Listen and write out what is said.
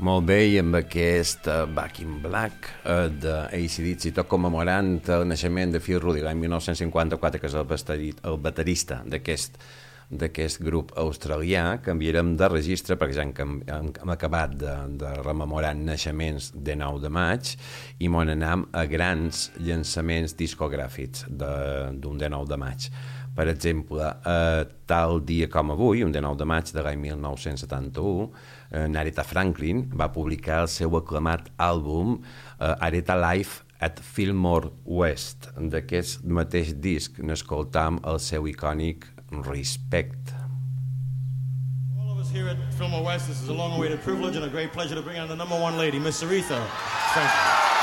Molt bé, i amb aquest Back in Black d'ACDC, tot commemorant el naixement de Phil Rudd l'any 1954, que és el baterista d'aquest grup australià. Canviarem de registre perquè ja hem acabat de rememorar naixements de 9 de maig i m'on anem a grans llançaments discogràfics d'un de 9 de maig. Per exemple, tal dia com avui, un de 9 de maig de l'any 1971, Aretha Franklin va publicar el seu aclamat àlbum Aretha Live at Fillmore West. D'aquest mateix disc n'escoltam el seu icònic Respect. All of us here at Fillmore West, this is a long-awaited privilege and a great pleasure to bring on the number one lady, Miss Aretha Franklin.